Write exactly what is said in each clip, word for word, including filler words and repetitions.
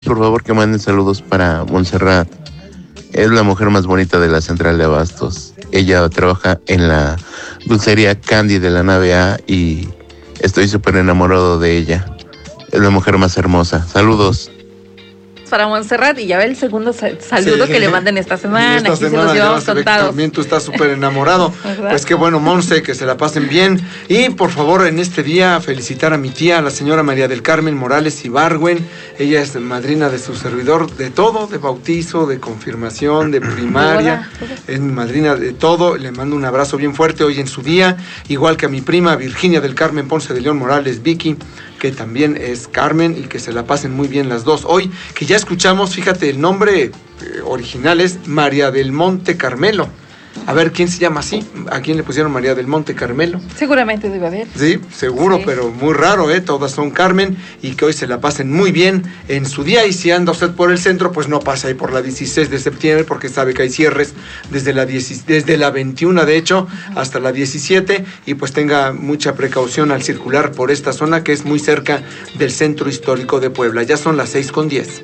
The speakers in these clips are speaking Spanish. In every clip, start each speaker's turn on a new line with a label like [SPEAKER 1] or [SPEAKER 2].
[SPEAKER 1] por favor que manden saludos para Montserrat. Es la mujer más bonita de la central de abastos. Ella trabaja en la dulcería Candy de la nave A y estoy súper enamorado de ella. Es la mujer más hermosa. Saludos.
[SPEAKER 2] Para Montserrat, y ya ve el segundo saludo sí, que le manden esta semana.
[SPEAKER 3] Esta
[SPEAKER 2] Aquí
[SPEAKER 3] semana
[SPEAKER 2] se los llevamos contados.
[SPEAKER 3] También tú estás súper enamorado. Pues qué bueno, Monse, que se la pasen bien. Y por favor, en este día, felicitar a mi tía, la señora María del Carmen Morales Ibargüen. Ella es madrina de su servidor de todo, de bautizo, de confirmación, de primaria. Es mi madrina de todo. Le mando un abrazo bien fuerte hoy en su día. Igual que a mi prima Virginia del Carmen Ponce de León Morales, Vicky, que también es Carmen, y que se la pasen muy bien las dos. Hoy, que ya escuchamos, fíjate, el nombre eh, original es María del Monte Carmelo. A ver, ¿quién se llama así? ¿A quién le pusieron María del Monte Carmelo?
[SPEAKER 2] Seguramente debe haber.
[SPEAKER 3] Sí, seguro, sí. Pero muy raro, ¿eh? Todas son Carmen, y que hoy se la pasen muy bien en su día. Y si anda usted por el centro, pues no pasa ahí por la dieciséis de septiembre, porque sabe que hay cierres desde la, diez, desde la veintiuno, de hecho, hasta la diecisiete, y pues tenga mucha precaución al circular por esta zona, que es muy cerca del centro histórico de Puebla. Ya son las seis con diez.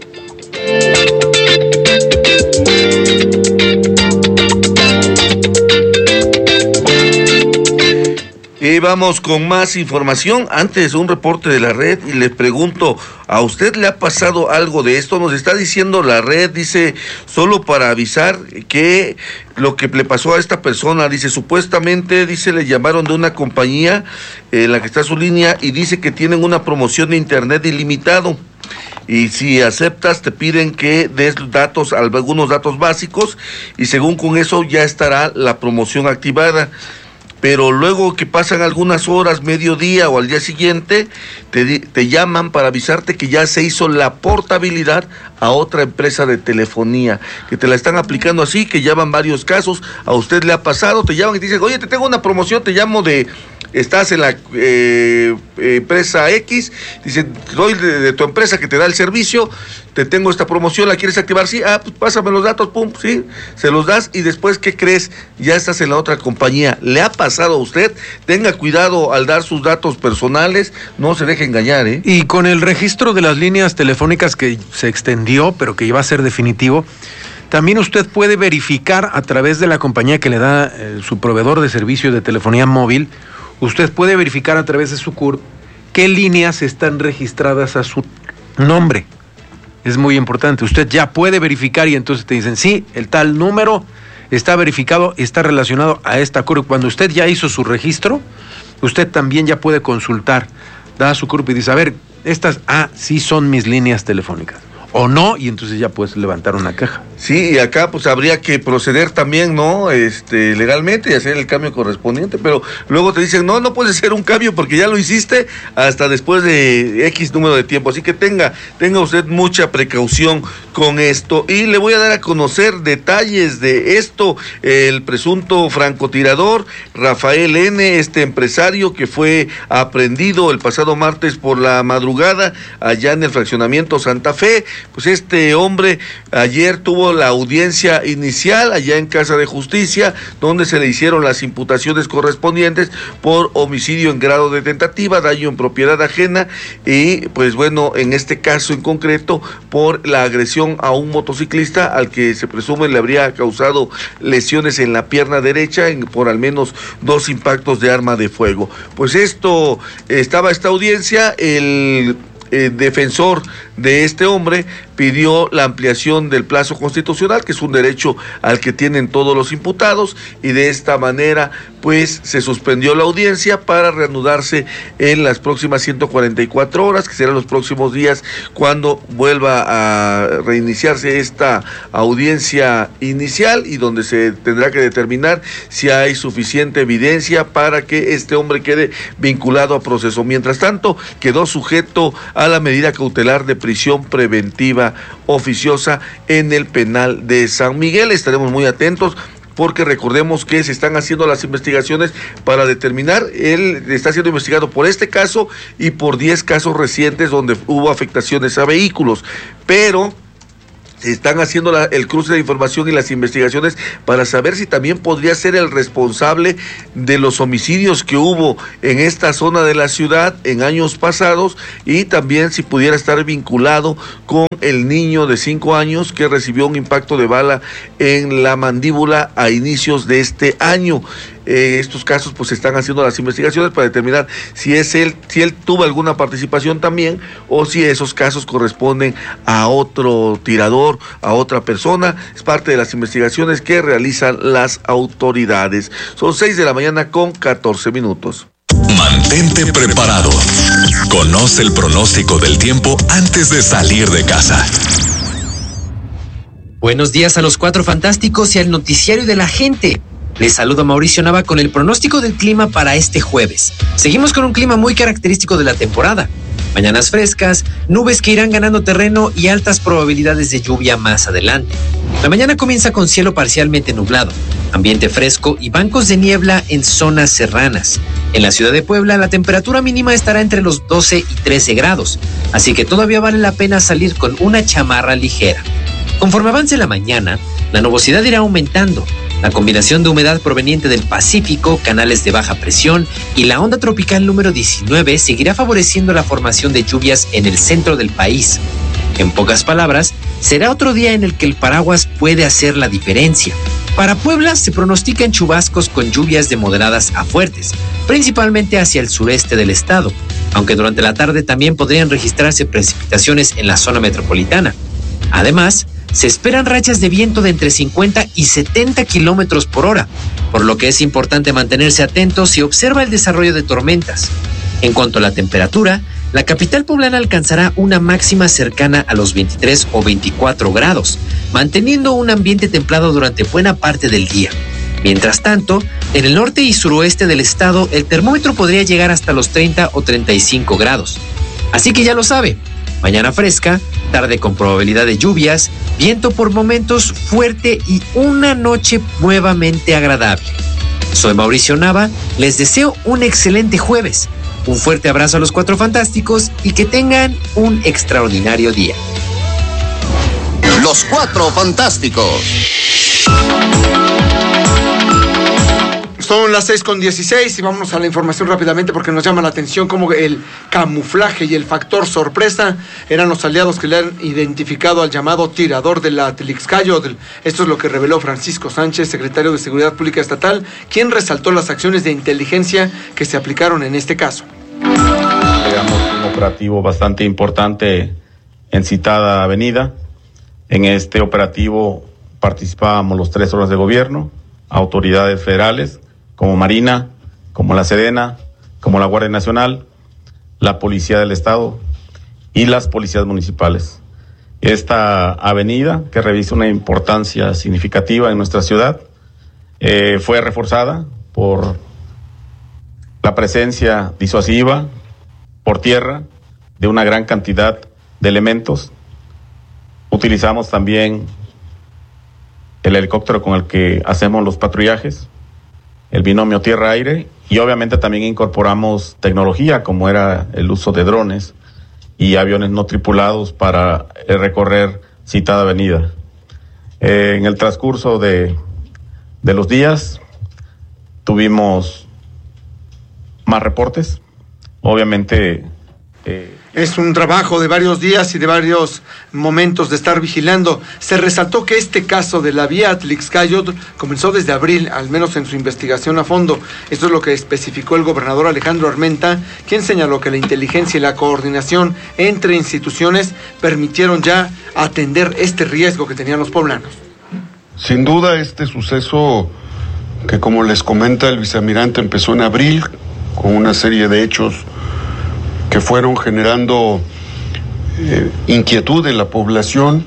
[SPEAKER 4] Y vamos con más información. Antes, un reporte de la red, y le pregunto, ¿a usted le ha pasado algo de esto? Nos está diciendo la red, dice, solo para avisar que lo que le pasó a esta persona, dice, supuestamente, dice, le llamaron de una compañía en eh, la que está su línea, y dice que tienen una promoción de internet ilimitado. Y si aceptas, te piden que des datos, algunos datos básicos, y según con eso ya estará la promoción activada. Pero luego que pasan algunas horas, mediodía o al día siguiente, te, te llaman para avisarte que ya se hizo la portabilidad a otra empresa de telefonía, que te la están aplicando así, que ya van varios casos. A usted le ha pasado, te llaman y te dicen, oye, te tengo una promoción, te llamo de... Estás en la eh, empresa X, dice, doy de, de tu empresa que te da el servicio, te tengo esta promoción, ¿la quieres activar? Sí, ah, pues pásame los datos, pum, sí, se los das, y después, ¿qué crees? Ya estás en la otra compañía. ¿Le ha pasado a usted? Tenga cuidado al dar sus datos personales, no se deje engañar, ¿eh?
[SPEAKER 5] Y con el registro de las líneas telefónicas que se extendió, pero que iba a ser definitivo, también usted puede verificar a través de la compañía que le da eh, su proveedor de servicio de telefonía móvil. Usted puede verificar a través de su C U R qué líneas están registradas a su nombre. Es muy importante. Usted ya puede verificar, y entonces te dicen, sí, el tal número está verificado, está relacionado a esta C U R. Cuando usted ya hizo su registro, usted también ya puede consultar, da su C U R y dice, a ver, estas, ah, sí son mis líneas telefónicas. O no, y entonces ya puedes levantar una queja.
[SPEAKER 4] Sí, y acá pues habría que proceder también, ¿no? Este, legalmente, y hacer el cambio correspondiente, pero luego te dicen, no, no puedes hacer un cambio porque ya lo hiciste hasta después de X número de tiempo, así que tenga, tenga usted mucha precaución con esto. Y le voy a dar a conocer detalles de esto. El presunto francotirador Rafael N., este empresario que fue aprehendido el pasado martes por la madrugada allá en el fraccionamiento Santa Fe, pues este hombre ayer tuvo la audiencia inicial allá en Casa de Justicia, donde se le hicieron las imputaciones correspondientes por homicidio en grado de tentativa, daño en propiedad ajena, y pues bueno, en este caso en concreto, por la agresión a un motociclista al que se presume le habría causado lesiones en la pierna derecha en, por al menos dos impactos de arma de fuego. Pues esto, estaba esta audiencia, el eh, defensor de este hombre pidió la ampliación del plazo constitucional, que es un derecho al que tienen todos los imputados, y de esta manera pues se suspendió la audiencia para reanudarse en las próximas ciento cuarenta y cuatro horas, que serán los próximos días cuando vuelva a reiniciarse esta audiencia inicial, y donde se tendrá que determinar si hay suficiente evidencia para que este hombre quede vinculado a proceso. Mientras tanto, quedó sujeto a la medida cautelar de prisión preventiva oficiosa en el penal de San Miguel. Estaremos muy atentos, porque recordemos que se están haciendo las investigaciones para determinar, él está siendo investigado por este caso y por diez casos recientes donde hubo afectaciones a vehículos, pero Se están haciendo la, el cruce de información y las investigaciones para saber si también podría ser el responsable de los homicidios que hubo en esta zona de la ciudad en años pasados, y también si pudiera estar vinculado con el niño de cinco años que recibió un impacto de bala en la mandíbula a inicios de este año. Eh, estos casos pues se están haciendo las investigaciones para determinar si es él, si él tuvo alguna participación también, o si esos casos corresponden a otro tirador, a otra persona. Es parte de las investigaciones que realizan las autoridades. Son seis de la mañana con catorce minutos.
[SPEAKER 6] Mantente preparado. Conoce el pronóstico del tiempo antes de salir de casa.
[SPEAKER 7] Buenos días a los Cuatro Fantásticos y al noticiario de la gente. Les saluda Mauricio Nava con el pronóstico del clima para este jueves. Seguimos con un clima muy característico de la temporada. Mañanas frescas, nubes que irán ganando terreno y altas probabilidades de lluvia más adelante. La mañana comienza con cielo parcialmente nublado, ambiente fresco y bancos de niebla en zonas serranas. En la ciudad de Puebla, la temperatura mínima estará entre los doce y trece grados, así que todavía vale la pena salir con una chamarra ligera. Conforme avance la mañana, la nubosidad irá aumentando. La combinación de humedad proveniente del Pacífico, canales de baja presión y la onda tropical número diecinueve seguirá favoreciendo la formación de lluvias en el centro del país. En pocas palabras, será otro día en el que el paraguas puede hacer la diferencia. Para Puebla se pronostican chubascos con lluvias de moderadas a fuertes, principalmente hacia el sureste del estado, aunque durante la tarde también podrían registrarse precipitaciones en la zona metropolitana. Además, se esperan rachas de viento de entre cincuenta y setenta kilómetros por hora, por lo que es importante mantenerse atentos y observa el desarrollo de tormentas. En cuanto a la temperatura, la capital poblana alcanzará una máxima cercana a los veintitrés o veinticuatro grados, manteniendo un ambiente templado durante buena parte del día. Mientras tanto, en el norte y suroeste del estado, el termómetro podría llegar hasta los treinta o treinta y cinco grados. Así que ya lo sabe. Mañana fresca, tarde con probabilidad de lluvias, viento por momentos fuerte y una noche nuevamente agradable. Soy Mauricio Nava, les deseo un excelente jueves, un fuerte abrazo a los Cuatro Fantásticos y que tengan un extraordinario día.
[SPEAKER 8] Los Cuatro Fantásticos.
[SPEAKER 3] Son las seis con dieciséis y vámonos a la información rápidamente porque nos llama la atención cómo el camuflaje y el factor sorpresa eran los aliados que le han identificado al llamado tirador de la Atlixcáyotl. Esto es lo que reveló Francisco Sánchez, secretario de Seguridad Pública Estatal, quien resaltó las acciones de inteligencia que se aplicaron en este caso.
[SPEAKER 9] Digamos, un operativo bastante importante en citada avenida. En este operativo participábamos los tres órganos de gobierno, autoridades federales, como Marina, como la Sedena, como la Guardia Nacional, la Policía del Estado y las policías municipales. Esta avenida, que reviste una importancia significativa en nuestra ciudad, eh, fue reforzada por la presencia disuasiva por tierra de una gran cantidad de elementos. Utilizamos también el helicóptero con el que hacemos los patrullajes, el binomio tierra-aire, y obviamente también incorporamos tecnología como era el uso de drones y aviones no tripulados para recorrer citada avenida. Eh, en el transcurso de, de los días tuvimos más reportes, obviamente. Eh,
[SPEAKER 3] Es un trabajo de varios días y de varios momentos de estar vigilando. Se resaltó que este caso de la vía Atlixcáyotl comenzó desde abril, al menos en su investigación a fondo. Esto es lo que especificó el gobernador Alejandro Armenta, quien señaló que la inteligencia y la coordinación entre instituciones permitieron ya atender este riesgo que tenían los poblanos.
[SPEAKER 10] Sin duda, este suceso que, como les comenta el vicealmirante, empezó en abril con una serie de hechos que fueron generando eh, inquietud en la población.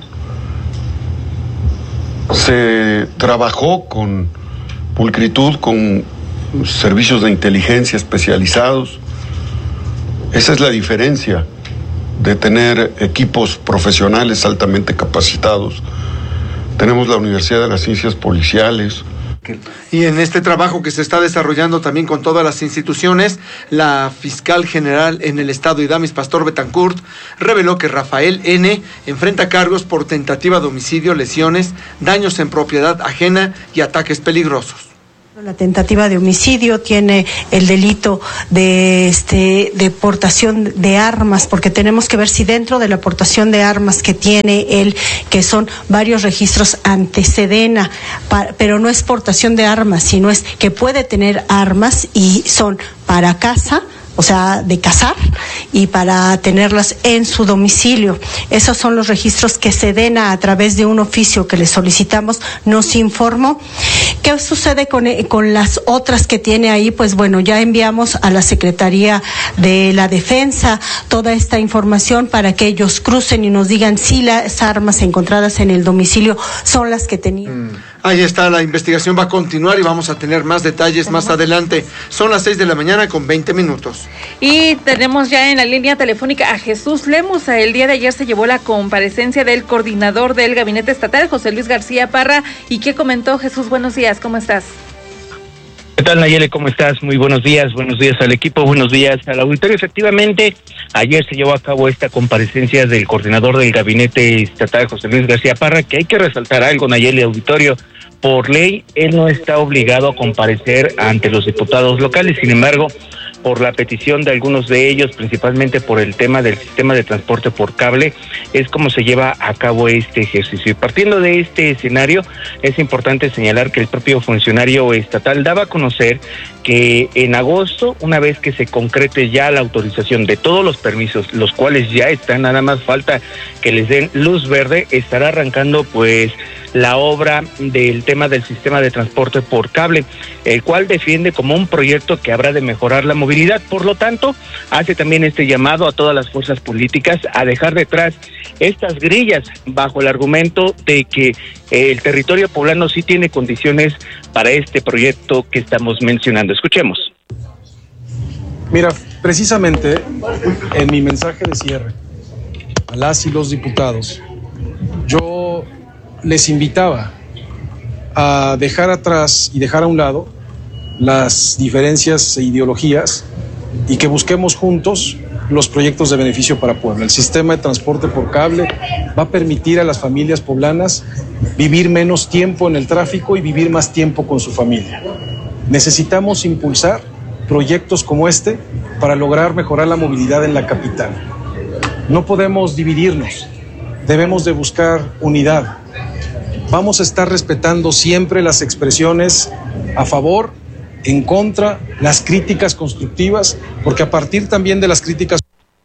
[SPEAKER 10] Se trabajó con pulcritud, con servicios de inteligencia especializados. Esa es la diferencia de tener equipos profesionales altamente capacitados. Tenemos la Universidad de las Ciencias Policiales,
[SPEAKER 3] Y en este trabajo que se está desarrollando también con todas las instituciones, la fiscal general en el estado, Idamis Pastor Betancourt, reveló que Rafael N. enfrenta cargos por tentativa de homicidio, lesiones, daños en propiedad ajena y ataques peligrosos.
[SPEAKER 11] La tentativa de homicidio, tiene el delito de este de portación de armas, porque tenemos que ver si dentro de la portación de armas que tiene él, que son varios registros ante Sedena, para, pero no es portación de armas, sino es que puede tener armas y son para caza, o sea, de cazar, y para tenerlas en su domicilio. Esos son los registros que Sedena, a través de un oficio que le solicitamos, nos informó. ¿Qué sucede con, con las otras que tiene ahí? Pues bueno, ya enviamos a la Secretaría de la Defensa toda esta información para que ellos crucen y nos digan si las armas encontradas en el domicilio son las que tenían. Mm.
[SPEAKER 3] Ahí está, la investigación va a continuar y vamos a tener más detalles más adelante. Son las seis de la mañana con veinte minutos.
[SPEAKER 2] Y tenemos ya en la línea telefónica a Jesús Lemusa. El día de ayer se llevó la comparecencia del coordinador del Gabinete Estatal, José Luis García Parra. ¿Y qué comentó? Jesús, buenos días, ¿cómo estás?
[SPEAKER 12] ¿Qué tal, Nayeli? ¿Cómo estás? Muy buenos días, buenos días al equipo, buenos días al auditorio. Efectivamente, ayer se llevó a cabo esta comparecencia del coordinador del Gabinete Estatal, José Luis García Parra, que hay que resaltar algo, Nayeli, auditorio. Por ley, él no está obligado a comparecer ante los diputados locales, sin embargo, por la petición de algunos de ellos, principalmente por el tema del sistema de transporte por cable, es como se lleva a cabo este ejercicio. Y partiendo de este escenario, es importante señalar que el propio funcionario estatal daba a conocer que en agosto, una vez que se concrete ya la autorización de todos los permisos, los cuales ya están, nada más falta que les den luz verde, estará arrancando pues la obra del tema del sistema de transporte por cable, el cual defiende como un proyecto que habrá de mejorar la movilidad. Por lo tanto, hace también este llamado a todas las fuerzas políticas a dejar detrás estas grillas bajo el argumento de que el territorio poblano sí tiene condiciones para este proyecto que estamos mencionando. Escuchemos.
[SPEAKER 13] Mira, precisamente en mi mensaje de cierre a las y los diputados, yo les invitaba a dejar atrás y dejar a un lado las diferencias e ideologías y que busquemos juntos los proyectos de beneficio para Puebla. El sistema de transporte por cable va a permitir a las familias poblanas vivir menos tiempo en el tráfico y vivir más tiempo con su familia. Necesitamos impulsar proyectos como este para lograr mejorar la movilidad en la capital. No podemos dividirnos, debemos de buscar unidad. Vamos a estar respetando siempre las expresiones a favor, en contra, las críticas constructivas, porque a partir también de las críticas...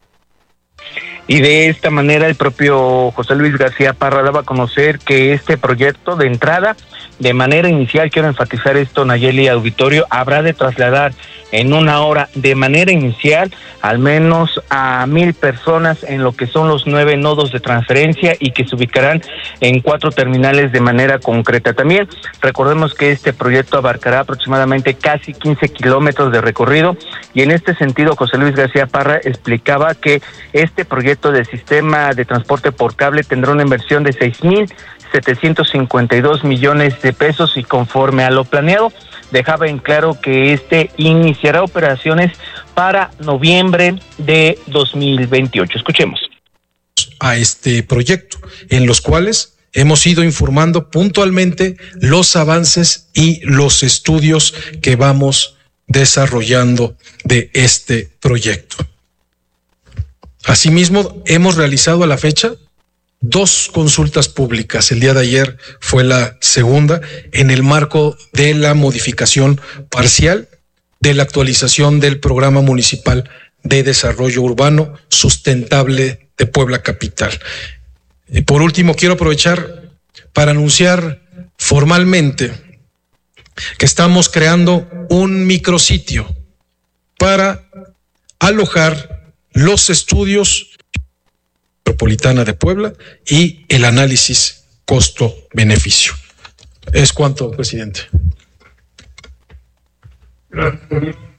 [SPEAKER 12] Y de esta manera el propio José Luis García Parra daba a conocer que este proyecto de entrada, de manera inicial, quiero enfatizar esto, Nayeli auditorio, habrá de trasladar en una hora de manera inicial al menos a mil personas en lo que son los nueve nodos de transferencia y que se ubicarán en cuatro terminales de manera concreta. También recordemos que este proyecto abarcará aproximadamente casi quince kilómetros de recorrido y en este sentido José Luis García Parra explicaba que este proyecto de sistema de transporte por cable tendrá una inversión de seis mil setecientos cincuenta y dos millones de pesos y conforme a lo planeado dejaba en claro que este iniciará operaciones para noviembre de dos mil veintiocho. Escuchemos.
[SPEAKER 13] A este proyecto, en los cuales hemos ido informando puntualmente los avances y los estudios que vamos desarrollando de este proyecto. Asimismo, hemos realizado a la fecha dos consultas públicas. El día de ayer fue la segunda en el marco de la modificación parcial de la actualización del Programa Municipal de Desarrollo Urbano Sustentable de Puebla Capital. Y por último, quiero aprovechar para anunciar formalmente que estamos creando un micrositio para alojar los estudios metropolitana de Puebla y el análisis costo-beneficio. Es cuanto, presidente.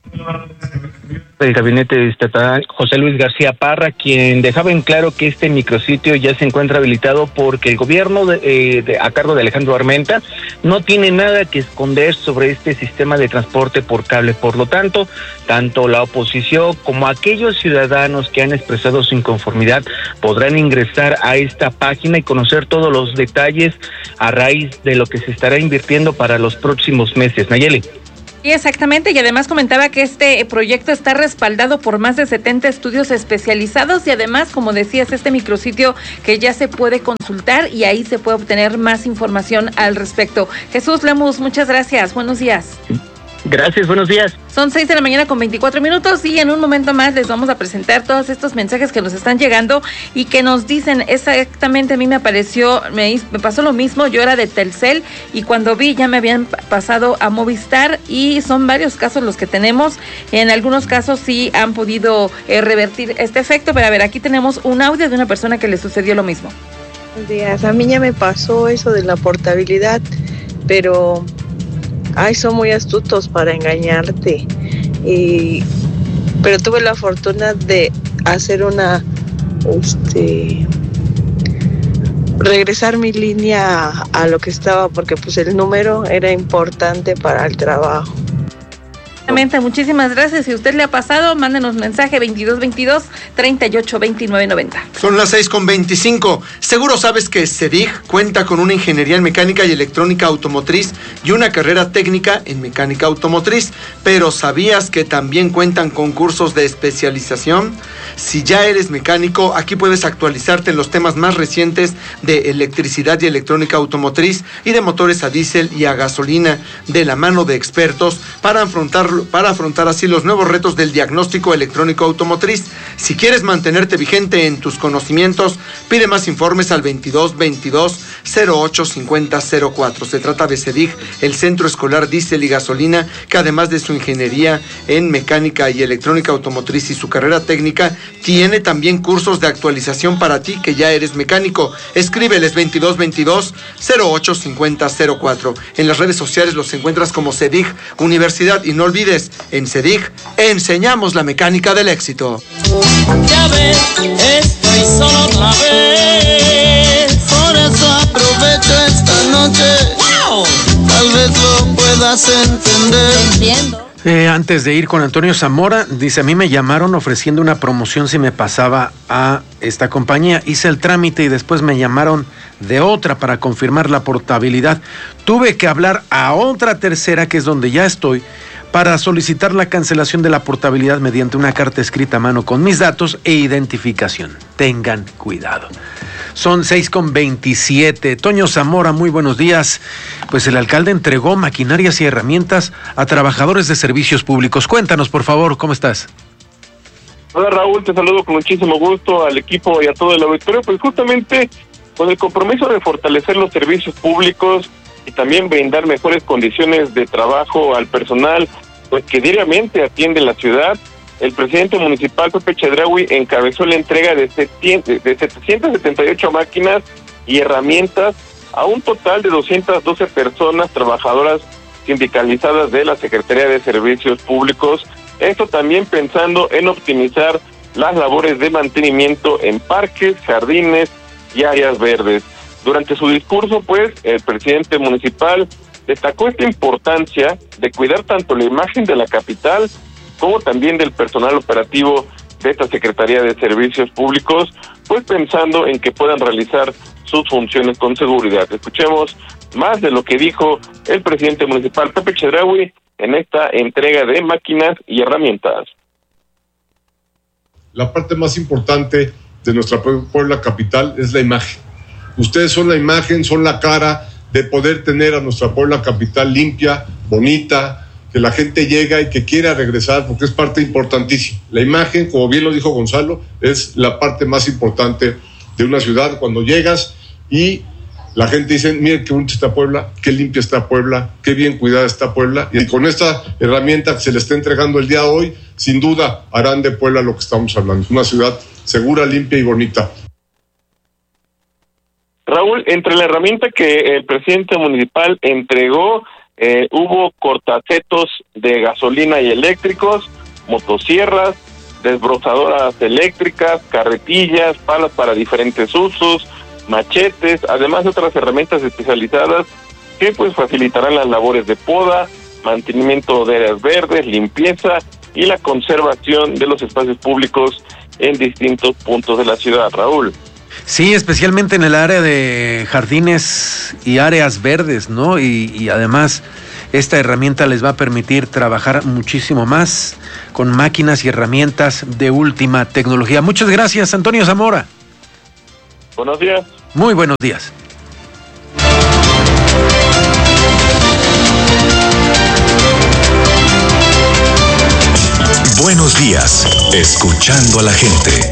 [SPEAKER 12] del gabinete estatal, José Luis García Parra, quien dejaba en claro que este micrositio ya se encuentra habilitado porque el gobierno de, eh, de, a cargo de Alejandro Armenta no tiene nada que esconder sobre este sistema de transporte por cable. Por lo tanto, tanto la oposición como aquellos ciudadanos que han expresado su inconformidad podrán ingresar a esta página y conocer todos los detalles a raíz de lo que se estará invirtiendo para los próximos meses. Nayeli.
[SPEAKER 2] Sí, exactamente, y además comentaba que este proyecto está respaldado por más de setenta estudios especializados y además, como decías, este micrositio que ya se puede consultar y ahí se puede obtener más información al respecto. Jesús Lemus, muchas gracias, buenos días.
[SPEAKER 12] Gracias, buenos días.
[SPEAKER 2] Son seis de la mañana con veinticuatro minutos y en un momento más les vamos a presentar todos estos mensajes que nos están llegando y que nos dicen exactamente. A mí me apareció, me, me pasó lo mismo, yo era de Telcel y cuando vi ya me habían pasado a Movistar y son varios casos los que tenemos. En algunos casos sí han podido eh, revertir este efecto, pero a ver, aquí tenemos un audio de una persona que le sucedió lo mismo.
[SPEAKER 14] Buenos días, a mí ya me pasó eso de la portabilidad, pero... Ay, son muy astutos para engañarte. Y, pero tuve la fortuna de hacer una, este, regresar mi línea a, a lo que estaba, porque pues el número era importante para el trabajo.
[SPEAKER 2] Muchísimas gracias. Si a usted le ha pasado, mándenos mensaje veintidós veintidós, treinta y ocho veintinueve noventa.
[SPEAKER 3] Son las seis con veinticinco. Seguro sabes que CEDIG cuenta con una ingeniería en mecánica y electrónica automotriz y una carrera técnica en mecánica automotriz, pero ¿sabías que también cuentan con cursos de especialización? Si ya eres mecánico, aquí puedes actualizarte en los temas más recientes de electricidad y electrónica automotriz y de motores a diésel y a gasolina, de la mano de expertos para afrontar para afrontar así los nuevos retos del diagnóstico electrónico automotriz. Si quieres mantenerte vigente en tus conocimientos, pide más informes al veintidós veintidós, cero ocho cincuenta cero cuatro. Se trata de CEDIG, el Centro Escolar Diésel y Gasolina, que además de su ingeniería en mecánica y electrónica automotriz y su carrera técnica, tiene también cursos de actualización para ti que ya eres mecánico. Escríbeles veintidós veintidós, cero ocho cincuenta cero cuatro. En las redes sociales los encuentras como CEDIG Universidad y no olvides, en CEDIG enseñamos la mecánica del éxito.
[SPEAKER 15] Ya ves, estoy solo otra vez, por eso aprovecho esta noche. ¡Wow! Tal vez lo puedas entender. Entiendo.
[SPEAKER 5] Eh, antes de ir con Antonio Zamora, dice, a mí me llamaron ofreciendo una promoción si me pasaba a esta compañía. Hice el trámite y después me llamaron de otra para confirmar la portabilidad. Tuve que hablar a otra tercera, que es donde ya estoy, para solicitar la cancelación de la portabilidad mediante una carta escrita a mano con mis datos e identificación. Tengan cuidado. Son seis con veintisiete. Toño Zamora, muy buenos días. Pues el alcalde entregó maquinarias y herramientas a trabajadores de servicios públicos. Cuéntanos, por favor, ¿cómo estás?
[SPEAKER 16] Hola, Raúl, te saludo con muchísimo gusto al equipo y a todo el auditorio. Pues justamente con el compromiso de fortalecer los servicios públicos y también brindar mejores condiciones de trabajo al personal, pues que diariamente atiende la ciudad, el presidente municipal Pepe Chedraui encabezó la entrega de setecientas setenta y ocho máquinas y herramientas a un total de doscientas doce personas trabajadoras sindicalizadas de la Secretaría de Servicios Públicos. Esto también pensando en optimizar las labores de mantenimiento en parques, jardines y áreas verdes. Durante su discurso, pues, el presidente municipal destacó esta importancia de cuidar tanto la imagen de la capital como también del personal operativo de esta Secretaría de Servicios Públicos, pues pensando en que puedan realizar sus funciones con seguridad. Escuchemos más de lo que dijo el presidente municipal Pepe Chedraui en esta entrega de máquinas y herramientas.
[SPEAKER 17] La parte más importante de nuestra Puebla capital es la imagen. Ustedes son la imagen, son la cara de poder tener a nuestra Puebla capital limpia, bonita, que la gente llega y que quiera regresar, porque es parte importantísima. La imagen, como bien lo dijo Gonzalo, es la parte más importante de una ciudad. Cuando llegas y la gente dice, miren qué bonita está Puebla, qué limpia está Puebla, qué bien cuidada está Puebla. Y con esta herramienta que se le está entregando el día de hoy, sin duda harán de Puebla lo que estamos hablando. Una ciudad segura, limpia y bonita.
[SPEAKER 16] Raúl, entre la herramienta que el presidente municipal entregó, Eh, hubo cortacetos de gasolina y eléctricos, motosierras, desbrozadoras eléctricas, carretillas, palas para diferentes usos, machetes, además de otras herramientas especializadas que pues facilitarán las labores de poda, mantenimiento de áreas verdes, limpieza y la conservación de los espacios públicos en distintos puntos de la ciudad, Raúl.
[SPEAKER 5] Sí, especialmente en el área de jardines y áreas verdes, ¿no? Y, y además esta herramienta les va a permitir trabajar muchísimo más con máquinas y herramientas de última tecnología. Muchas gracias, Antonio Zamora.
[SPEAKER 16] Buenos días.
[SPEAKER 5] Muy buenos días.
[SPEAKER 6] Buenos días, escuchando a la gente.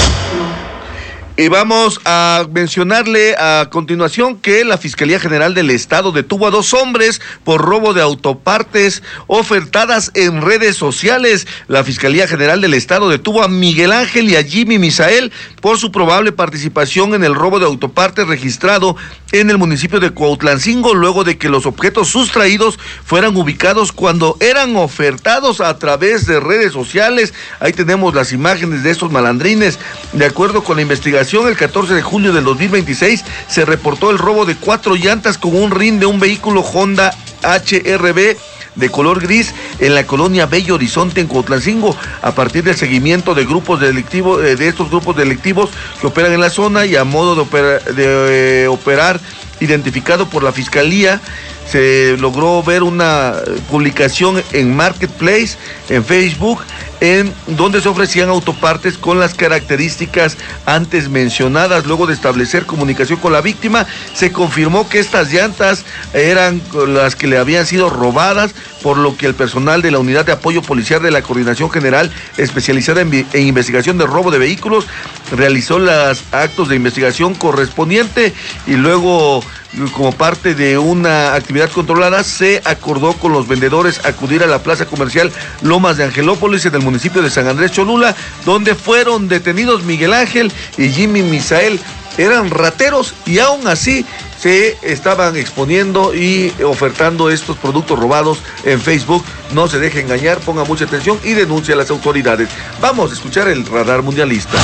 [SPEAKER 4] Y vamos a mencionarle a continuación que la Fiscalía General del Estado detuvo a dos hombres por robo de autopartes ofertadas en redes sociales. La Fiscalía General del Estado detuvo a Miguel Ángel y a Jimmy Misael por su probable participación en el robo de autopartes registrado en el municipio de Cuautlancingo, luego de que los objetos sustraídos fueran ubicados cuando eran ofertados a través de redes sociales. Ahí tenemos las imágenes de estos malandrines. De acuerdo con la investigación, el catorce de julio del dos mil veintiséis se reportó el robo de cuatro llantas con un rin de un vehículo Honda H R V de color gris en la colonia Bello Horizonte en Cuautlancingo, a partir del seguimiento de grupos delictivos, de estos grupos delictivos que operan en la zona y a modo de, opera, de eh, operar identificado por la Fiscalía. Se logró ver una publicación en Marketplace, en Facebook, en donde se ofrecían autopartes con las características antes mencionadas. Luego de establecer comunicación con la víctima, se confirmó que estas llantas eran las que le habían sido robadas, por lo que el personal de la Unidad de Apoyo Policial de la Coordinación General especializada en, en investigación de robo de vehículos realizó los actos de investigación correspondiente y luego, como parte de una actividad controlada, se acordó con los vendedores acudir a la plaza comercial Lomas de Angelópolis en el municipio de San Andrés Cholula, donde fueron detenidos Miguel Ángel y Jimmy Misael. Eran rateros y aún así se estaban exponiendo y ofertando estos productos robados en Facebook. No se deje engañar, ponga mucha atención y denuncie a las autoridades. Vamos a escuchar el radar mundialista.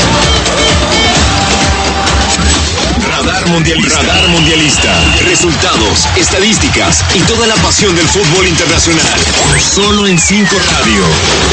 [SPEAKER 6] Radar Mundialista. Radar Mundialista. Resultados, estadísticas y toda la pasión del fútbol internacional. Solo en cinco Radio.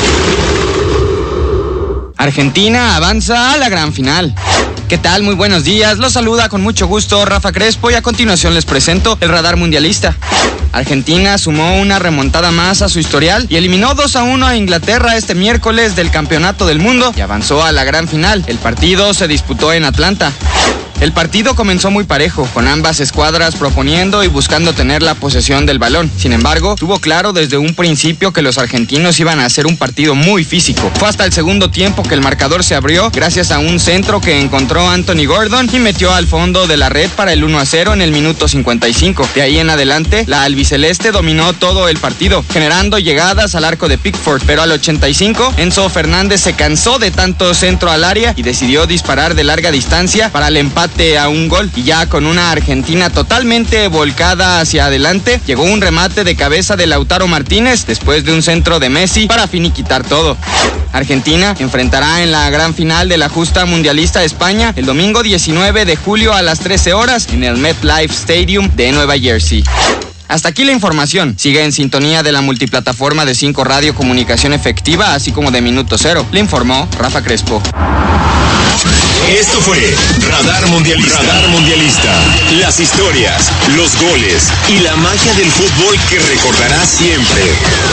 [SPEAKER 18] Argentina avanza a la gran final. ¿Qué tal? Muy buenos días. Los saluda con mucho gusto Rafa Crespo y a continuación les presento el radar mundialista. Argentina sumó una remontada más a su historial y eliminó dos a uno a Inglaterra este miércoles del Campeonato del Mundo y avanzó a la gran final. El partido se disputó en Atlanta. El partido comenzó muy parejo, con ambas escuadras proponiendo y buscando tener la posesión del balón. Sin embargo, tuvo claro desde un principio que los argentinos iban a hacer un partido muy físico. Fue hasta el segundo tiempo que el marcador se abrió gracias a un centro que encontró Anthony Gordon y metió al fondo de la red para el uno a cero en el minuto cincuenta y cinco. De ahí en adelante, la albiceleste dominó todo el partido, generando llegadas al arco de Pickford, pero al ochenta y cinco, Enzo Fernández se cansó de tanto centro al área y decidió disparar de larga distancia para el empate a un gol, y ya con una Argentina totalmente volcada hacia adelante, llegó un remate de cabeza de Lautaro Martínez después de un centro de Messi para finiquitar todo. Argentina enfrentará en la gran final de la justa mundialista a España el domingo diecinueve de julio a las trece horas en el MetLife Stadium de Nueva Jersey. Hasta aquí la información. Sigue en sintonía de la multiplataforma de cinco Radio Comunicación Efectiva, así como de Minuto Cero. Le informó Rafa Crespo.
[SPEAKER 6] Esto fue Radar Mundialista. Radar Mundialista. Las historias, los goles y la magia del fútbol que recordarás siempre.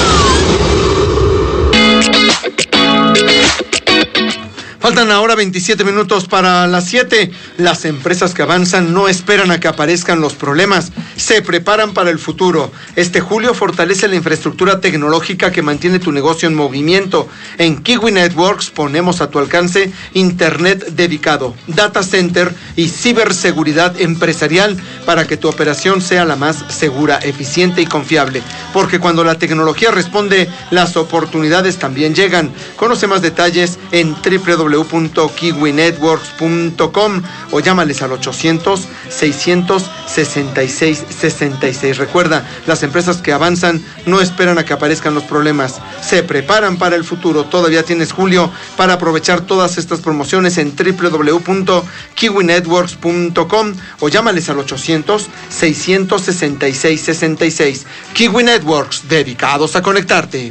[SPEAKER 3] Faltan ahora veintisiete minutos para las siete. Las empresas que avanzan no esperan a que aparezcan los problemas, se preparan para el futuro. Este julio fortalece la infraestructura tecnológica que mantiene tu negocio en movimiento. En Kiwi Networks ponemos a tu alcance internet dedicado, data center y ciberseguridad empresarial para que tu operación sea la más segura, eficiente y confiable. Porque cuando la tecnología responde, las oportunidades también llegan. Conoce más detalles en doble u doble u doble u punto w punto kiwi networks punto com o llámales al ochocientos, seiscientos, sesenta y seis, sesenta y seis. Recuerda, las empresas que avanzan no esperan a que aparezcan los problemas, se preparan para el futuro. Todavía tienes julio para aprovechar todas estas promociones en w w w punto kiwi networks punto com o llámales al ochocientos, seiscientos, sesenta y seis, sesenta y seis. Kiwi Networks, dedicados a conectarte.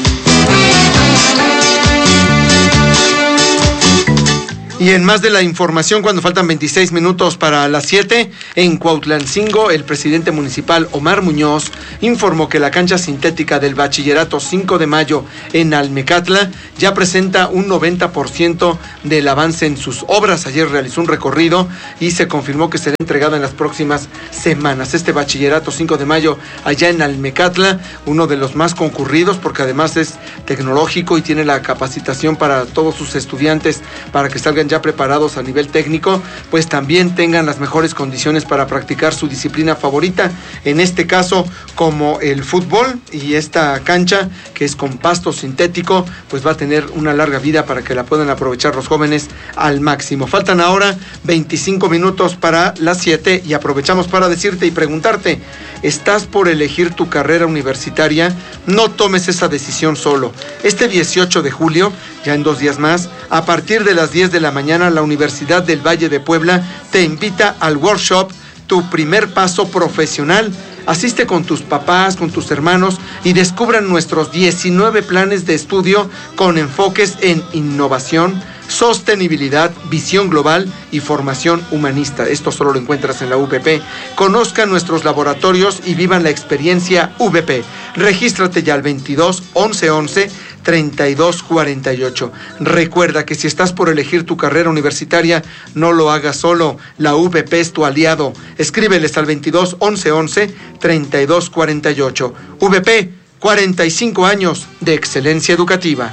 [SPEAKER 3] Y en más de la información, cuando faltan veintiséis minutos para las siete, en Cuautlancingo, el presidente municipal Omar Muñoz informó que la cancha sintética del Bachillerato cinco de mayo en Almecatla ya presenta un noventa por ciento del avance en sus obras. Ayer realizó un recorrido y se confirmó que será entregado en las próximas semanas. Este Bachillerato cinco de mayo allá en Almecatla, uno de los más concurridos porque además es tecnológico y tiene la capacitación para todos sus estudiantes para que salgan ya preparados a nivel técnico, pues también tengan las mejores condiciones para practicar su disciplina favorita, en este caso como el fútbol. Y esta cancha, que es con pasto sintético, pues va a tener una larga vida para que la puedan aprovechar los jóvenes al máximo. Faltan ahora veinticinco minutos para las siete y aprovechamos para decirte y preguntarte: ¿estás por elegir tu carrera universitaria? No tomes esa decisión solo. Este dieciocho de julio, ya en dos días más, a partir de las diez de la mañana, la Universidad del Valle de Puebla te invita al workshop Tu Primer Paso Profesional. Asiste con tus papás, con tus hermanos y descubran nuestros diecinueve planes de estudio con enfoques en innovación, sostenibilidad, visión global y formación humanista. Esto solo lo encuentras en la U V P. Conozcan nuestros laboratorios y vivan la experiencia U V P. Regístrate ya al veintidós, once, once, treinta y dos, cuarenta y ocho. Recuerda que si estás por elegir tu carrera universitaria, no lo hagas solo. La U V P es tu aliado. Escríbeles al veintidós, once, once, treinta y dos, cuarenta y ocho. U V P, cuarenta y cinco años de excelencia educativa.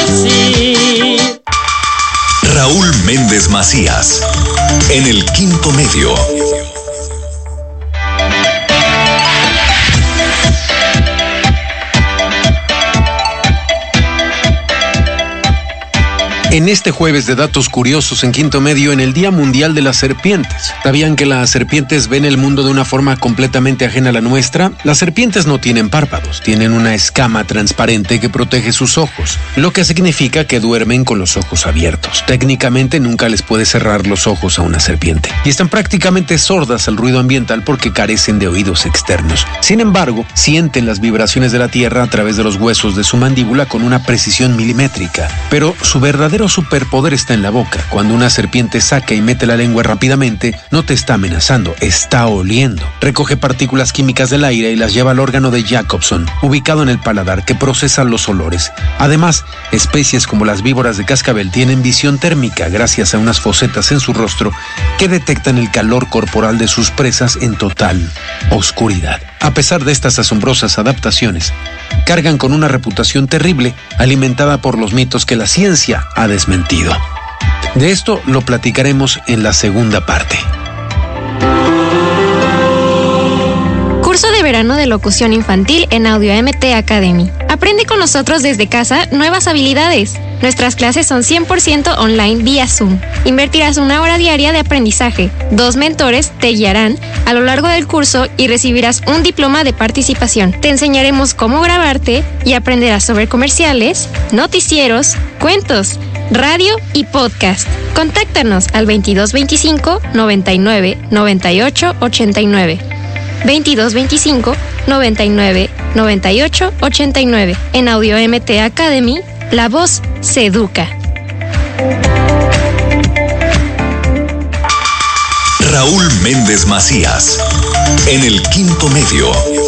[SPEAKER 6] Raúl Méndez Macías, en el quinto medio.
[SPEAKER 5] En este jueves de datos curiosos en Quinto Medio, en el Día Mundial de las Serpientes. ¿Sabían que las serpientes ven el mundo de una forma completamente ajena a la nuestra? Las serpientes no tienen párpados, tienen una escama transparente que protege sus ojos, lo que significa que duermen con los ojos abiertos. Técnicamente nunca les puede cerrar los ojos a una serpiente. Y están prácticamente sordas al ruido ambiental porque carecen de oídos externos. Sin embargo, sienten las vibraciones de la tierra a través de los huesos de su mandíbula con una precisión milimétrica. Pero su verdadero superpoder está en la boca. Cuando una serpiente saca y mete la lengua rápidamente, no te está amenazando, está oliendo. Recoge partículas químicas del aire y las lleva al órgano de Jacobson, ubicado en el paladar, que procesa los olores. Además, especies como las víboras de cascabel tienen visión térmica gracias a unas fosetas en su rostro que detectan el calor corporal de sus presas en total oscuridad. A pesar de estas asombrosas adaptaciones, cargan con una reputación terrible alimentada por los mitos que la ciencia ha desmentido. De esto lo platicaremos en la segunda parte.
[SPEAKER 19] Curso de verano de locución infantil en Audio M T Academy. Aprende con nosotros desde casa nuevas habilidades. Nuestras clases son cien por ciento online vía Zoom. Invertirás una hora diaria de aprendizaje. Dos mentores te guiarán a lo largo del curso y recibirás un diploma de participación. Te enseñaremos cómo grabarte y aprenderás sobre comerciales, noticieros, cuentos, radio y podcast. Contáctanos al veintidós veinticinco, noventa y nueve, noventa y ocho, ochenta y nueve. veintidós veinticinco, noventa y nueve, noventa y ocho, ochenta y nueve. En Audio M T Academy, la voz se educa.
[SPEAKER 6] Raúl Méndez Macías, en el quinto medio.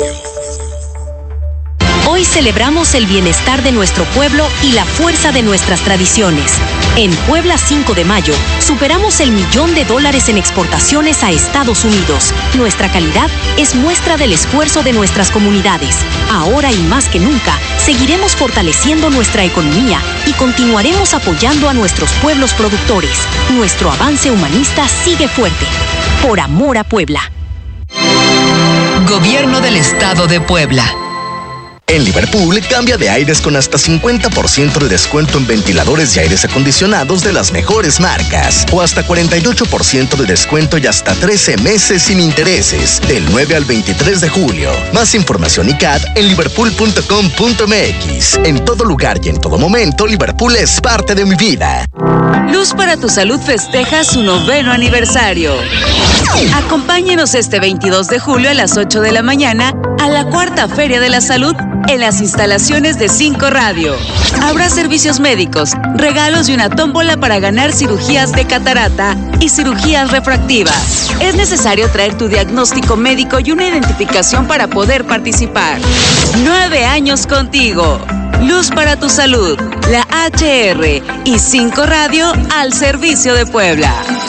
[SPEAKER 20] Hoy celebramos el bienestar de nuestro pueblo y la fuerza de nuestras tradiciones. En Puebla cinco de mayo, superamos el millón de dólares en exportaciones a Estados Unidos. Nuestra calidad es muestra del esfuerzo de nuestras comunidades. Ahora y más que nunca, seguiremos fortaleciendo nuestra economía y continuaremos apoyando a nuestros pueblos productores. Nuestro avance humanista sigue fuerte. Por amor a Puebla.
[SPEAKER 21] Gobierno del Estado de Puebla. En Liverpool, cambia de aires con hasta cincuenta por ciento de descuento en ventiladores y aires acondicionados de las mejores marcas. O hasta cuarenta y ocho por ciento de descuento y hasta trece meses sin intereses. Del nueve al veintitrés de julio. Más información y C A D en liverpool punto com punto m x. En todo lugar y en todo momento, Liverpool es parte de mi vida.
[SPEAKER 22] Luz para tu Salud festeja su noveno aniversario. Acompáñenos este veintidós de julio a las ocho de la mañana a la cuarta Feria de la Salud en las instalaciones de Cinco Radio. Habrá servicios médicos, regalos y una tómbola para ganar cirugías de catarata y cirugías refractivas. Es necesario traer tu diagnóstico médico y una identificación para poder participar. Nueve años contigo. Luz para tu Salud, la H R y Cinco Radio al servicio de Puebla.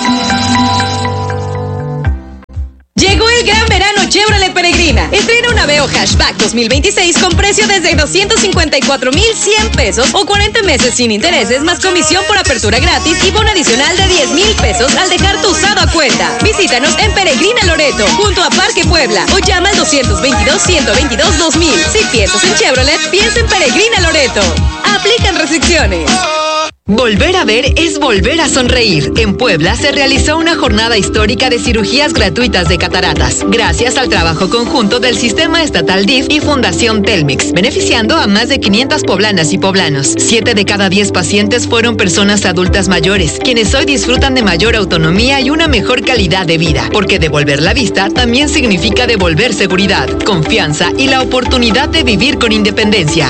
[SPEAKER 23] Llegó el gran verano Chevrolet Peregrina. Estrena una Aveo Hatchback dos mil veintiséis con precio desde doscientos cincuenta y cuatro mil cien pesos o cuarenta meses sin intereses más comisión por apertura gratis y bono adicional de diez mil pesos al dejar tu usado a cuenta. Visítanos en Peregrina Loreto, junto a Parque Puebla, o llama al doscientos veintidós, ciento veintidós, dos mil. Si piensas en Chevrolet, piensa en Peregrina Loreto. Aplican restricciones.
[SPEAKER 24] Volver a ver es volver a sonreír. En Puebla se realizó una jornada histórica de cirugías gratuitas de cataratas, gracias al trabajo conjunto del Sistema Estatal D I F y Fundación Telmex, beneficiando a más de quinientas poblanas y poblanos. Siete de cada diez pacientes fueron personas adultas mayores, quienes hoy disfrutan de mayor autonomía y una mejor calidad de vida, porque devolver la vista también significa devolver seguridad, confianza y la oportunidad de vivir con independencia.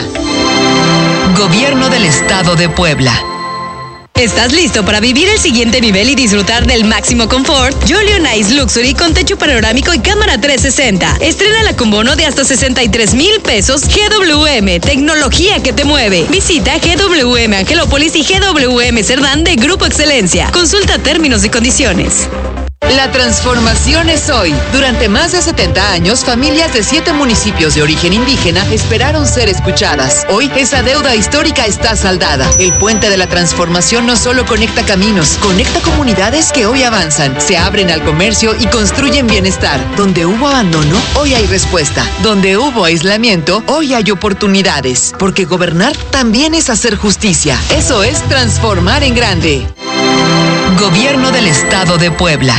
[SPEAKER 24] Gobierno del Estado de Puebla.
[SPEAKER 23] ¿Estás listo para vivir el siguiente nivel y disfrutar del máximo confort? Jolly on Ice Luxury con techo panorámico y cámara trescientos sesenta. Estrénala con bono de hasta sesenta y tres mil pesos. G W M, tecnología que te mueve. Visita G W M Angelópolis y G W M Cerdán de Grupo Excelencia. Consulta términos y condiciones.
[SPEAKER 24] La transformación es hoy. Durante más de setenta años, familias de siete municipios de origen indígena esperaron ser escuchadas. Hoy, esa deuda histórica está saldada. El puente de la transformación no solo conecta caminos, conecta comunidades que hoy avanzan, se abren al comercio y construyen bienestar. Donde hubo abandono, hoy hay respuesta. Donde hubo aislamiento, hoy hay oportunidades. Porque gobernar también es hacer justicia. Eso es transformar en grande. Gobierno del Estado de Puebla.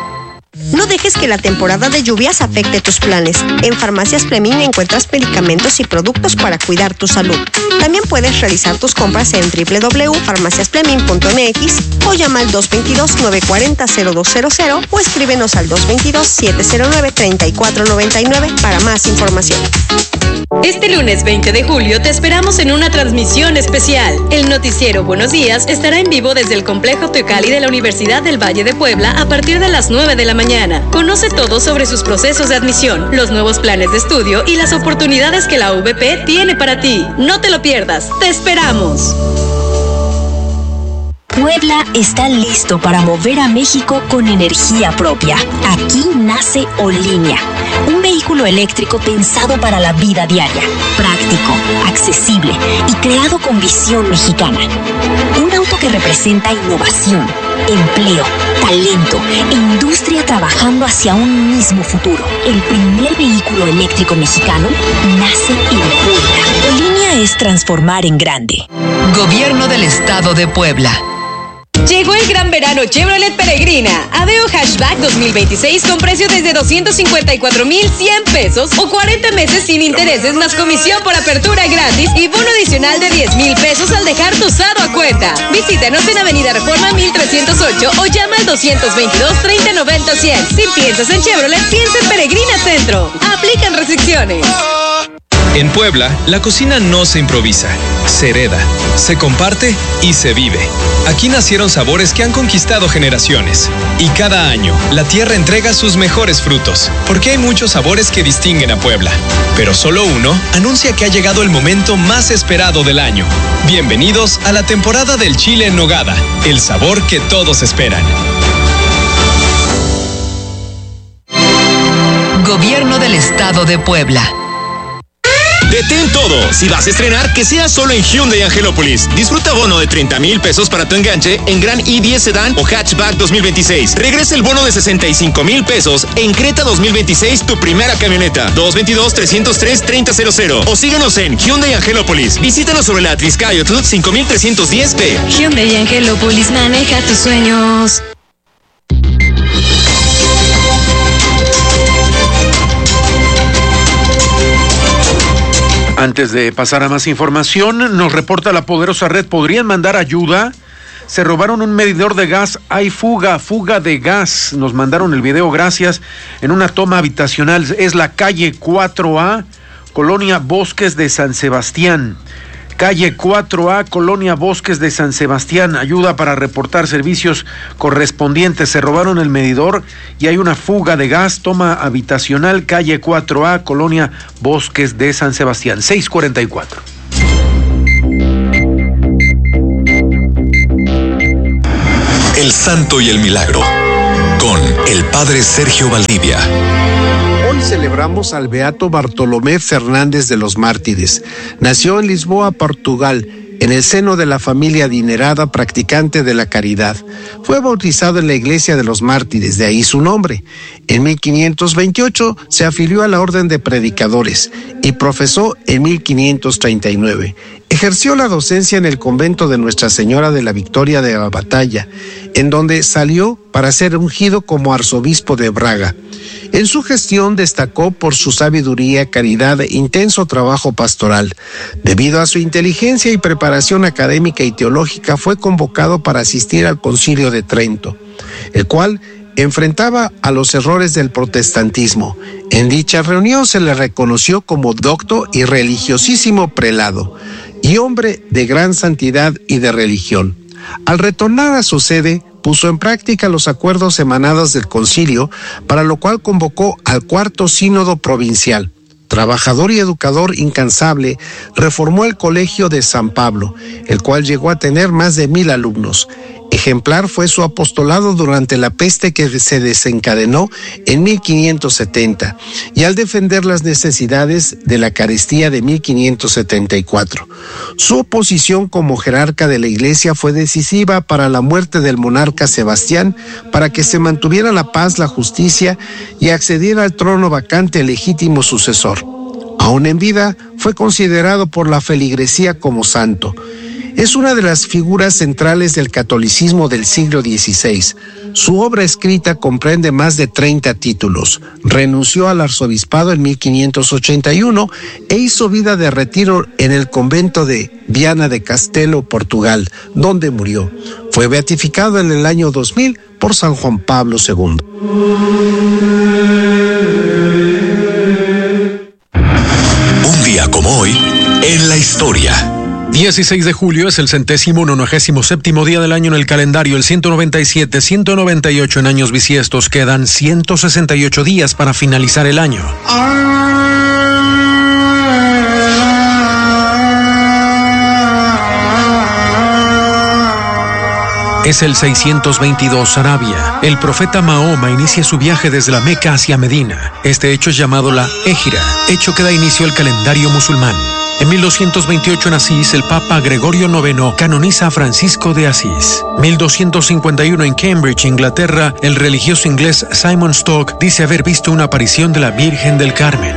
[SPEAKER 25] No dejes que la temporada de lluvias afecte tus planes. En Farmacias Fleming encuentras medicamentos y productos para cuidar tu salud. También puedes realizar tus compras en doble u doble u doble u punto farmacias fleming punto m x o llama al dos veintidós, nueve cuarenta, cero dos cero cero o escríbenos al dos veintidós, siete cero nueve, treinta y cuatro noventa y nueve para más información.
[SPEAKER 23] Este lunes veinte de julio te esperamos en una transmisión especial. El noticiero Buenos Días estará en vivo desde el Complejo Teocalli de la Universidad del Valle de Puebla a partir de las nueve de la mañana. Conoce todo sobre sus procesos de admisión, los nuevos planes de estudio y las oportunidades que la U V P tiene para ti. No te lo pierdas. ¡Te esperamos!
[SPEAKER 20] Puebla está listo para mover a México con energía propia. Aquí nace Olínea, un vehículo eléctrico pensado para la vida diaria, práctico, accesible y creado con visión mexicana. Un auto que representa innovación, empleo, talento e industria trabajando hacia un mismo futuro. El primer vehículo eléctrico mexicano nace en Puebla. Olínea es transformar en grande.
[SPEAKER 24] Gobierno del Estado de Puebla.
[SPEAKER 23] Llegó el gran verano Chevrolet Peregrina. Aveo Hatchback dos mil veintiséis con precio desde doscientos cincuenta y cuatro mil cien pesos o cuarenta meses sin intereses más comisión por apertura gratis y bono adicional de diez mil pesos al dejar tu usado a cuenta. Visítanos en Avenida Reforma mil trescientos ocho o llama al doscientos veintidós, treinta, noventa, cien. Si piensas en Chevrolet, piensa en Peregrina Centro. Aplican restricciones.
[SPEAKER 26] En Puebla, la cocina no se improvisa, se hereda, se comparte y se vive. Aquí nacieron sabores que han conquistado generaciones. Y cada año, la tierra entrega sus mejores frutos, porque hay muchos sabores que distinguen a Puebla. Pero solo uno anuncia que ha llegado el momento más esperado del año. Bienvenidos a la temporada del chile en nogada, el sabor que todos esperan.
[SPEAKER 24] Gobierno del Estado de Puebla.
[SPEAKER 6] Detén todo. Si vas a estrenar, que sea solo en Hyundai Angelópolis. Disfruta bono de treinta mil pesos para tu enganche en Gran i diez Sedan o Hatchback dos mil veintiséis. Regresa el bono de sesenta y cinco mil pesos en Creta dos mil veintiséis, tu primera camioneta. dos dos dos, tres cero tres, tres cero cero cero. O síguenos en Hyundai Angelópolis. Visítanos sobre la Triscayotl cinco mil trescientos diez B.
[SPEAKER 19] Hyundai Angelópolis, maneja tus sueños.
[SPEAKER 5] Antes de pasar a más información, nos reporta la poderosa red. ¿Podrían mandar ayuda? Se robaron un medidor de gas. Hay fuga, fuga de gas. Nos mandaron el video, gracias. En una toma habitacional. Es la calle cuatro A, Colonia Bosques de San Sebastián. Calle cuatro A, Colonia Bosques de San Sebastián. Ayuda para reportar servicios correspondientes. Se robaron el medidor y hay una fuga de gas. Toma habitacional, calle cuatro A, Colonia Bosques de San Sebastián. seis cuarenta y cuatro.
[SPEAKER 6] El Santo y el Milagro, con el Padre Sergio Valdivia.
[SPEAKER 1] Hoy celebramos al beato Bartolomé Fernández de los Mártires. Nació en Lisboa, Portugal, en el seno de la familia adinerada practicante de la caridad. Fue bautizado en la Iglesia de los Mártires, de ahí su nombre. En mil quinientos veintiocho se afilió a la Orden de Predicadores y profesó en mil quinientos treinta y nueve. Ejerció la docencia en el convento de Nuestra Señora de la Victoria de la Batalla, en donde salió para ser ungido como arzobispo de Braga. En su gestión destacó por su sabiduría, caridad e intenso trabajo pastoral. Debido a su inteligencia y preparación académica y teológica, fue convocado para asistir al Concilio de Trento, el cual enfrentaba a los errores del protestantismo. En dicha reunión se le reconoció como docto y religiosísimo prelado, y hombre de gran santidad y de religión. Al retornar a su sede, puso en práctica los acuerdos emanados del concilio, para lo cual convocó al cuarto sínodo provincial. Trabajador y educador incansable, reformó el colegio de San Pablo, el cual llegó a tener más de mil alumnos. Ejemplar fue su apostolado durante la peste que se desencadenó en mil quinientos setenta y al defender las necesidades de la carestía de mil quinientos setenta y cuatro. Su oposición como jerarca de la Iglesia fue decisiva para la muerte del monarca Sebastián, para que se mantuviera la paz, la justicia y accediera al trono vacante el legítimo sucesor. Aún en vida, fue considerado por la feligresía como santo. Es una de las figuras centrales del catolicismo del siglo dieciséis. Su obra escrita comprende más de treinta títulos. Renunció al arzobispado en mil quinientos ochenta y uno e hizo vida de retiro en el convento de Viana de Castelo, Portugal, donde murió. Fue beatificado en el año dos mil por San Juan Pablo segundo.
[SPEAKER 6] Un día como hoy, en la historia.
[SPEAKER 5] dieciséis de julio es el centésimo nonagésimo séptimo día del año en el calendario. El ciento noventa y siete, ciento noventa y ocho en años bisiestos. Quedan ciento sesenta y ocho días para finalizar el año. Es el seiscientos veintidós, Arabia. El profeta Mahoma inicia su viaje desde la Meca hacia Medina. Este hecho es llamado la Égira, hecho que da inicio al calendario musulmán. En mil doscientos veintiocho en Asís, el Papa Gregorio noveno canoniza a Francisco de Asís. mil doscientos cincuenta y uno en Cambridge, Inglaterra, el religioso inglés Simon Stock dice haber visto una aparición de la Virgen del Carmen.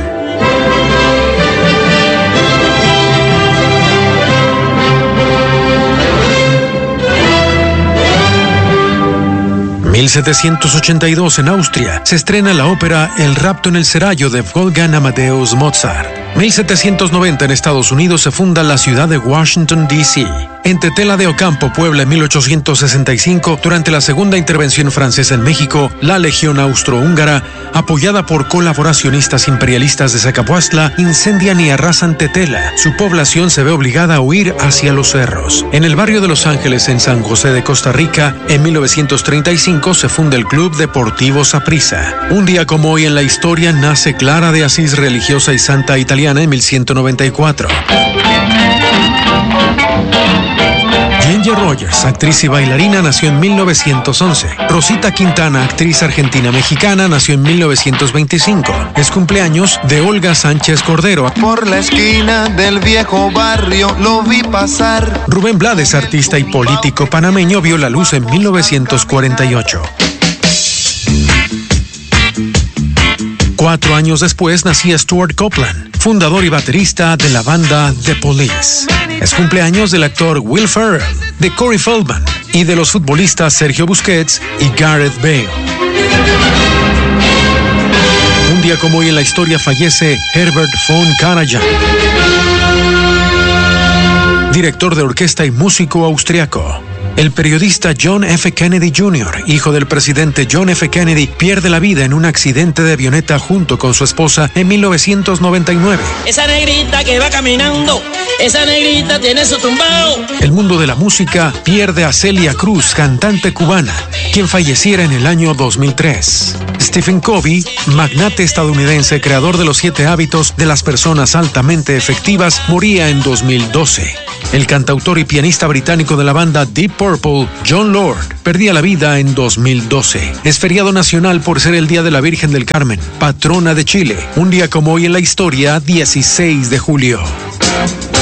[SPEAKER 5] mil setecientos ochenta y dos en Austria se estrena la ópera El rapto en el Seraglio de Wolfgang Amadeus Mozart. mil setecientos noventa en Estados Unidos se funda la ciudad de Washington, D C En Tetela de Ocampo, Puebla, en mil ochocientos sesenta y cinco, durante la segunda intervención francesa en México, la Legión Austrohúngara, apoyada por colaboracionistas imperialistas de Zacapuastla, incendian y arrasan Tetela. Su población se ve obligada a huir hacia los cerros. En el barrio de Los Ángeles, en San José de Costa Rica, en mil novecientos treinta y cinco se funda el Club Deportivo Saprissa. Un día como hoy en la historia nace Clara de Asís, religiosa y santa italiana, en mil ciento noventa y cuatro. Ginger Julia Rogers, actriz y bailarina, nació en mil novecientos once. Rosita Quintana, actriz argentina-mexicana, nació en mil novecientos veinticinco. Es cumpleaños de Olga Sánchez Cordero.
[SPEAKER 15] Por la esquina del viejo barrio lo vi pasar.
[SPEAKER 5] Rubén Blades, artista y político panameño, vio la luz en mil novecientos cuarenta y ocho. Cuatro años después nacía Stuart Copeland, fundador y baterista de la banda The Police. Es cumpleaños del actor Will Ferrell, de Corey Feldman y de los futbolistas Sergio Busquets y Gareth Bale. Un día como hoy en la historia fallece Herbert von Karajan, director de orquesta y músico austriaco. El periodista John F. Kennedy junior, hijo del presidente John F. Kennedy, pierde la vida en un accidente de avioneta junto con su esposa en mil novecientos noventa y nueve.
[SPEAKER 7] Esa negrita que va caminando, esa negrita tiene su tumbao.
[SPEAKER 5] El mundo de la música pierde a Celia Cruz, cantante cubana, quien falleciera en el año dos mil tres. Stephen Covey, magnate estadounidense, creador de los siete hábitos de las personas altamente efectivas, moría en dos mil doce. El cantautor y pianista británico de la banda Deep Purple, John Lord, perdía la vida en dos mil doce. Es feriado nacional por ser el Día de la Virgen del Carmen, patrona de Chile. Un día como hoy en la historia, dieciséis de julio.